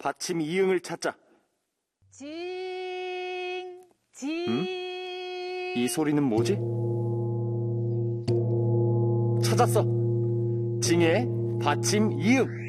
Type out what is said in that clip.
받침 이응을 찾자. 징, 징. 응? 이 소리는 뭐지? 찾았어. 징의 받침 이응.